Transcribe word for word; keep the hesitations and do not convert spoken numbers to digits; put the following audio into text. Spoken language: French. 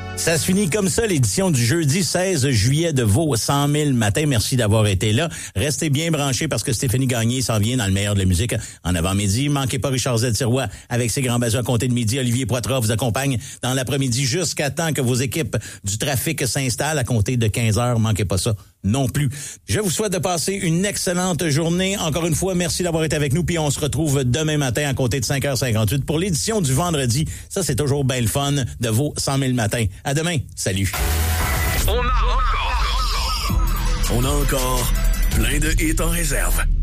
Ça se finit comme ça, l'édition du jeudi seize juillet de vos cent mille matins. Merci d'avoir été là. Restez bien branchés parce que Stéphanie Gagné s'en vient dans le meilleur de la musique en avant-midi. Manquez pas Richard Z. Sirois avec ses grands besoins à compter de midi. Olivier Poitras vous accompagne dans l'après-midi jusqu'à temps que vos équipes du trafic s'installent à compter de quinze heures. Manquez pas ça non plus. Je vous souhaite de passer une excellente journée. Encore une fois, merci d'avoir été avec nous. Puis on se retrouve demain matin à compter de cinq heures cinquante-huit pour l'édition du vendredi. Ça, c'est toujours bien le fun de vos cent mille matins. À demain. Salut. On a encore, on a encore plein de hits en réserve.